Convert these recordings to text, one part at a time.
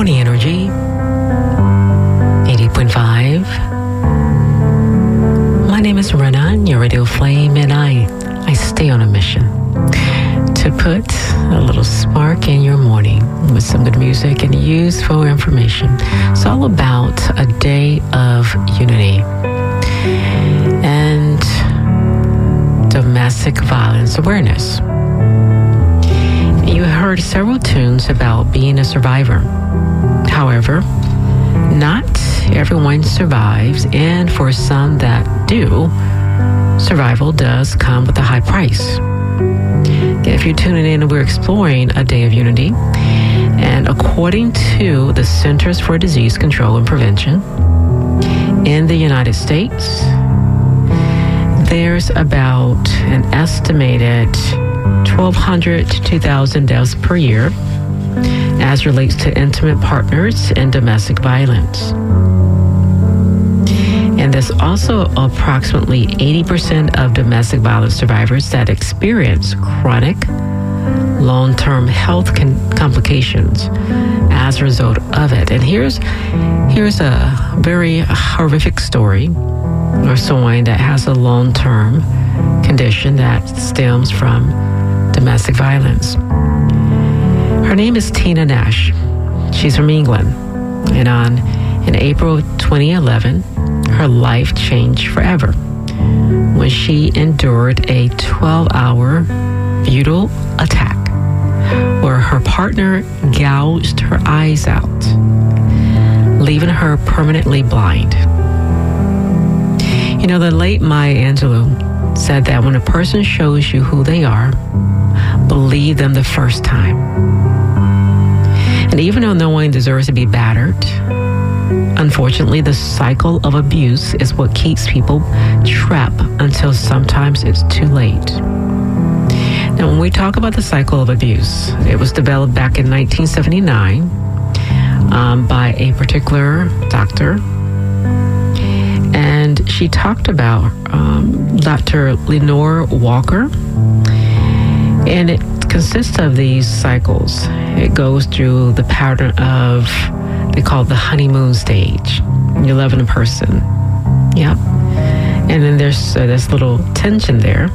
Morning Energy 80.5. My name is Renan, your radio flame, and I stay on a mission to put a little spark in your morning with some good music and useful information. It's all about a day of unity and domestic violence awareness. You heard several tunes about being a survivor. However, not everyone survives, and for some that do, survival does come with a high price. If you're tuning in, we're exploring a day of unity, and according to the Centers for Disease Control and Prevention in the United States, there's about an estimated 1,200 to 2,000 deaths per year as relates to intimate partners and domestic violence. And there's also approximately 80% of domestic violence survivors that experience chronic, long-term health complications as a result of it. And here's a very horrific story of someone that has a long-term condition that stems from domestic violence. Her name is Tina Nash. She's from England. And in April 2011, her life changed forever when she endured a 12-hour brutal attack where her partner gouged her eyes out, leaving her permanently blind. You know, the late Maya Angelou said that when a person shows you who they are, believe them the first time. And even though no one deserves to be battered, unfortunately, the cycle of abuse is what keeps people trapped until sometimes it's too late. Now, when we talk about the cycle of abuse, it was developed back in 1979 by a particular doctor. And she talked about Dr. Lenore Walker. And it consists of these cycles. It goes through the pattern of, they call it the honeymoon stage. You're loving a person. Yep. And then there's this little tension there.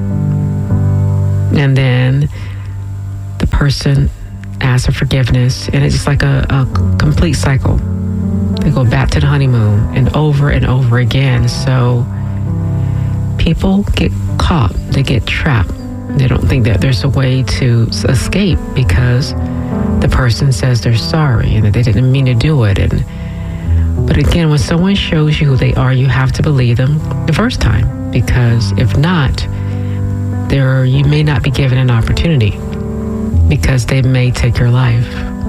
And then the person asks for forgiveness. And it's just like a complete cycle. They go back to the honeymoon and over again. So people get caught. They get trapped. They don't think that there's a way to escape because the person says they're sorry and that they didn't mean to do it. But again, when someone shows you who they are, you have to believe them the first time, because if not, you may not be given an opportunity because they may take your life.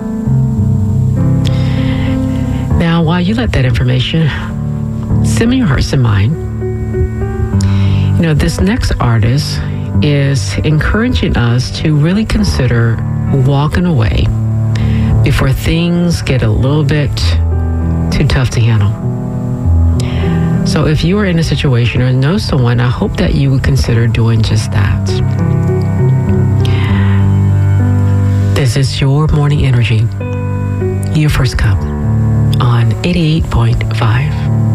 Now, while you let that information simmer your hearts and mind, you know, this next artist is encouraging us to really consider walking away before things get a little bit too tough to handle. So if you are in a situation or know someone, I hope that you would consider doing just that. This is your morning energy, your first cup on 88.5.